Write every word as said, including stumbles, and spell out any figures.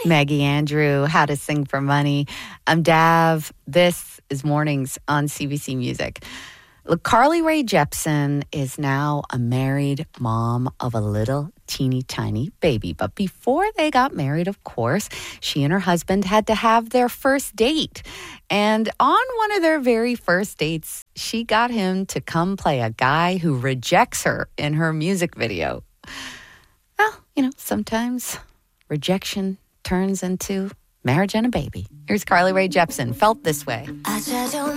Maggie Andrew, How to Sing for Money. I'm Dav. This is Mornings on C B C Music. Look, Carly Rae Jepsen is now a married mom of a little teeny tiny baby. But before they got married, of course, she and her husband had to have their first date. And on one of their very first dates, she got him to come play a guy who rejects her in her music video. Well, you know, sometimes rejection turns into marriage and a baby. Here's Carly Rae Jepsen, Felt This Way. I tried your